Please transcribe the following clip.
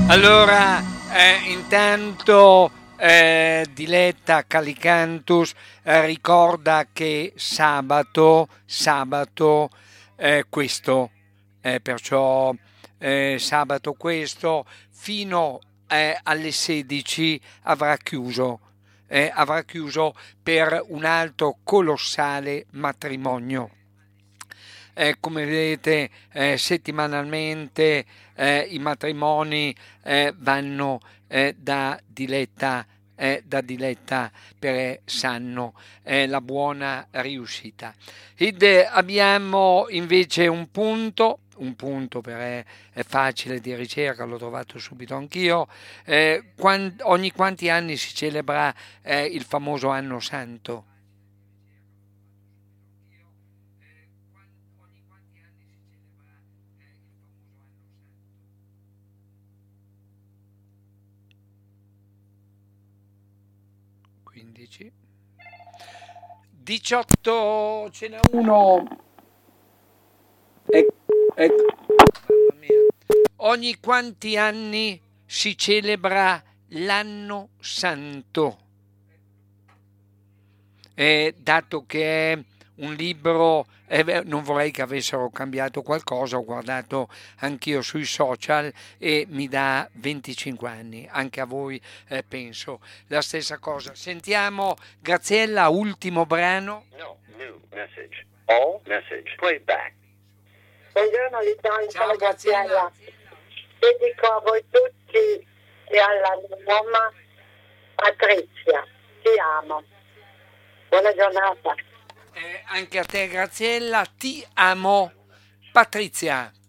Allora, intanto Diletta Calicantus ricorda che sabato questo, perciò sabato questo fino alle 16 avrà chiuso per un altro colossale matrimonio. Come vedete, settimanalmente i matrimoni vanno da Diletta per sanno la buona riuscita. Ed abbiamo invece un punto è facile di ricerca, l'ho trovato subito anch'io. Ogni quanti anni si celebra il famoso Anno Santo? 15, 18, ce n'è uno. Ecco, mamma mia. Ogni quanti anni si celebra l'Anno Santo? Dato che è un libro, non vorrei che avessero cambiato qualcosa, ho guardato anch'io sui social e mi dà 25 anni, anche a voi penso la stessa cosa. Sentiamo Graziella, ultimo brano. No, new message. All message. Playback. Buongiorno Vittorio, Ciao sono Graziella. Graziella. Dedico a voi tutti e alla mia mamma Patrizia. Ti amo. Buona giornata. Anche a te Graziella, ti amo Patrizia.